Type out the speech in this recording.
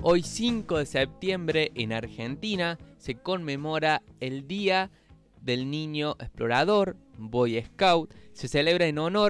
Hoy 5 de septiembre en Argentina se conmemora el Día del Niño Explorador, Boy Scout. Se celebra en honor